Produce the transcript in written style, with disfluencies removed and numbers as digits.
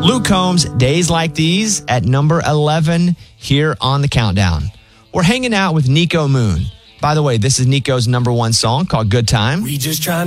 Luke Combs, Days Like These at number 11 here on the countdown. We're hanging out with Nico Moon. By the way, this is Nico's number one song called Good Time. We just trying